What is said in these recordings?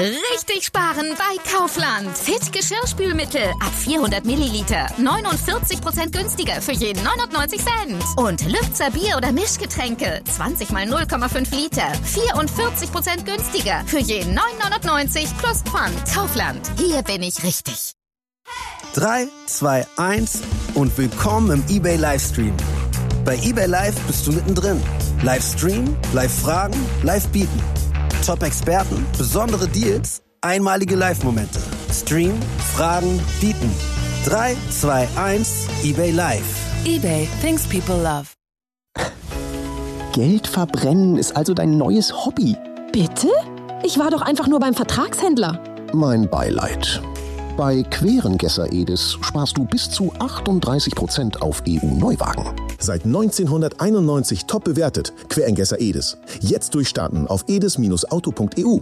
Richtig sparen bei Kaufland. Fit Geschirrspülmittel ab 400 Milliliter. 49% günstiger für jeden 99 Cent. Und Lübzer Bier- oder Mischgetränke. 20 mal 0,5 Liter. 44% günstiger für jeden 9,99 plus Pfand. Kaufland. Hier bin ich richtig. 3, 2, 1 und willkommen im eBay Livestream. Bei eBay Live bist du mittendrin. Livestream, Live-Fragen, Live-Bieten. Top-Experten, besondere Deals, einmalige Live-Momente. Stream, Fragen, Bieten. 3, 2, 1, eBay Live. eBay, things people love. Geld verbrennen ist also dein neues Hobby. Bitte? Ich war doch einfach nur beim Vertragshändler. Mein Beileid. Bei Querengesser Edis sparst du bis zu 38% auf EU-Neuwagen. Seit 1991 top bewertet. Querengesser Edis. Jetzt durchstarten auf edis-auto.eu.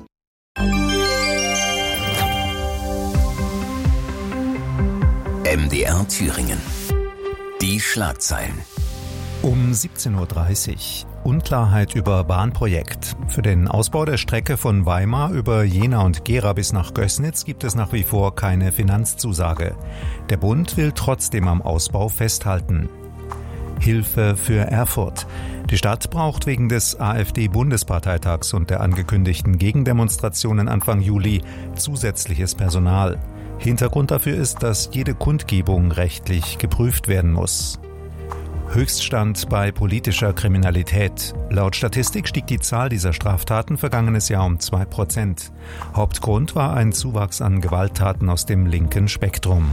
MDR Thüringen. Die Schlagzeilen. Um 17:30 Uhr. Unklarheit über Bahnprojekt. Für den Ausbau der Strecke von Weimar über Jena und Gera bis nach Gößnitz gibt es nach wie vor keine Finanzzusage. Der Bund will trotzdem am Ausbau festhalten. Hilfe für Erfurt. Die Stadt braucht wegen des AfD-Bundesparteitags und der angekündigten Gegendemonstrationen Anfang Juli zusätzliches Personal. Hintergrund dafür ist, dass jede Kundgebung rechtlich geprüft werden muss. Höchststand bei politischer Kriminalität. Laut Statistik stieg die Zahl dieser Straftaten vergangenes Jahr um 2%. Hauptgrund war ein Zuwachs an Gewalttaten aus dem linken Spektrum.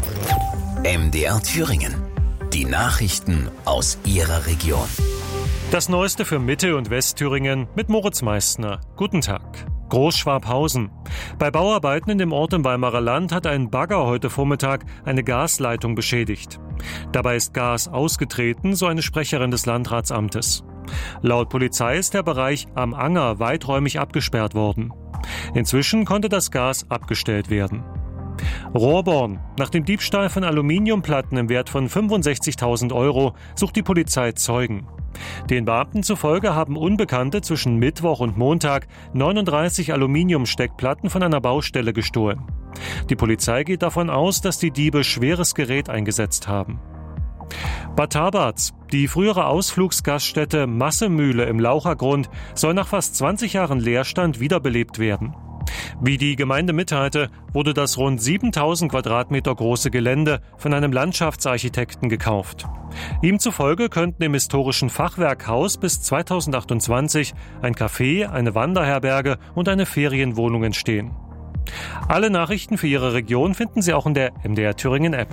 MDR Thüringen. Die Nachrichten aus Ihrer Region. Das Neueste für Mitte- und Westthüringen mit Moritz Meissner. Guten Tag. Großschwabhausen. Bei Bauarbeiten in dem Ort im Weimarer Land hat ein Bagger heute Vormittag eine Gasleitung beschädigt. Dabei ist Gas ausgetreten, so eine Sprecherin des Landratsamtes. Laut Polizei ist der Bereich am Anger weiträumig abgesperrt worden. Inzwischen konnte das Gas abgestellt werden. Rohrborn. Nach dem Diebstahl von Aluminiumplatten im Wert von 65.000 € sucht die Polizei Zeugen. Den Beamten zufolge haben Unbekannte zwischen Mittwoch und Montag 39 Aluminiumsteckplatten von einer Baustelle gestohlen. Die Polizei geht davon aus, dass die Diebe schweres Gerät eingesetzt haben. Bad Tabarz. Die frühere Ausflugsgaststätte Massemühle im Lauchergrund soll nach fast 20 Jahren Leerstand wiederbelebt werden. Wie die Gemeinde mitteilte, wurde das rund 7.000 Quadratmeter große Gelände von einem Landschaftsarchitekten gekauft. Ihm zufolge könnten im historischen Fachwerkhaus bis 2028 ein Café, eine Wanderherberge und eine Ferienwohnung entstehen. Alle Nachrichten für Ihre Region finden Sie auch in der MDR Thüringen App.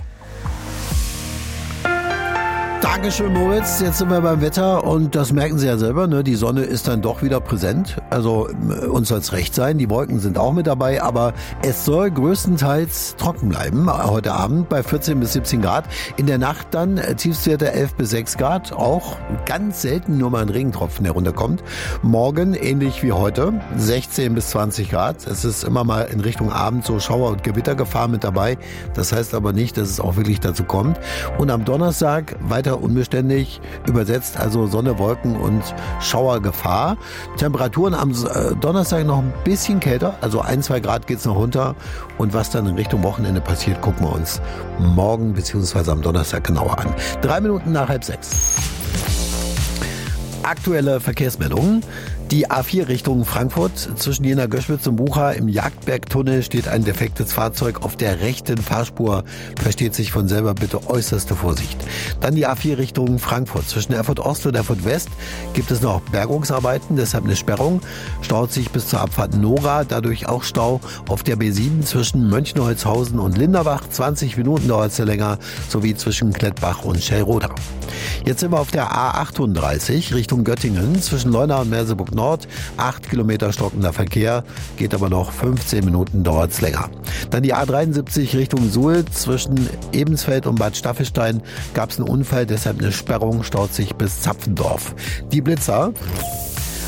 Dankeschön, Moritz. Jetzt sind wir beim Wetter und das merken Sie ja selber, ne? Die Sonne ist dann doch wieder präsent. Also uns soll es recht sein. Die Wolken sind auch mit dabei, aber es soll größtenteils trocken bleiben. Heute Abend bei 14 bis 17 Grad. In der Nacht dann Tiefstwerte 11 bis 6 Grad. Auch ganz selten nur mal ein Regentropfen herunterkommt. Morgen ähnlich wie heute 16 bis 20 Grad. Es ist immer mal in Richtung Abend so Schauer- und Gewittergefahr mit dabei. Das heißt aber nicht, dass es auch wirklich dazu kommt. Und am Donnerstag weiter unbeständig, übersetzt also Sonne, Wolken und Schauergefahr. Temperaturen am Donnerstag noch ein bisschen kälter, also 1-2 Grad geht's noch runter. Und was dann in Richtung Wochenende passiert, gucken wir uns morgen bzw. am Donnerstag genauer an. 3 Minuten nach 5:30. Aktuelle Verkehrsmeldungen. Die A4 Richtung Frankfurt. Zwischen Jena-Göschwitz und Bucha im Jagdbergtunnel steht ein defektes Fahrzeug auf der rechten Fahrspur. Versteht sich von selber, bitte äußerste Vorsicht. Dann die A4 Richtung Frankfurt. Zwischen Erfurt Ost und Erfurt West gibt es noch Bergungsarbeiten, deshalb eine Sperrung. Staut sich bis zur Abfahrt Nora, dadurch auch Stau auf der B7 zwischen Mönchenholzhausen und Linderbach. 20 Minuten dauert es länger, sowie zwischen Klettbach und Schellroda. Jetzt sind wir auf der A38 Richtung Göttingen. Zwischen Leuna und Merseburg Nord, 8 Kilometer stockender Verkehr, geht aber noch 15 Minuten, dauert es länger. Dann die A73 Richtung Suhl, zwischen Ebensfeld und Bad Staffelstein gab es einen Unfall, deshalb eine Sperrung, staut sich bis Zapfendorf. Die Blitzer.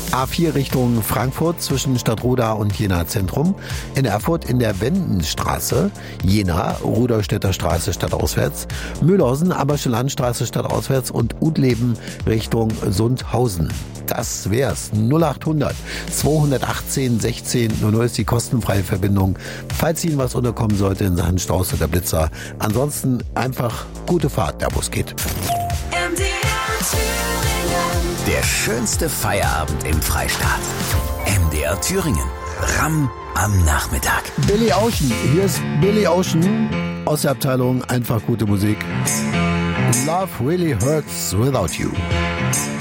A4 Richtung Frankfurt zwischen Stadtroda und Jena Zentrum. In Erfurt in der Wendenstraße, Jena, Rudolstädter Straße stadtauswärts, Mühlhausen, Abersche Landstraße stadtauswärts und Utleben Richtung Sundhausen. Das wär's. 0800 218 16 00 ist die kostenfreie Verbindung, falls Ihnen was unterkommen sollte in Sachen Staus oder Blitzer. Ansonsten einfach gute Fahrt, der Bus geht. Der schönste Feierabend im Freistaat. MDR Thüringen. Ram am Nachmittag. Billy Ocean. Hier ist Billy Ocean aus der Abteilung Einfach gute Musik. Love really hurts without you.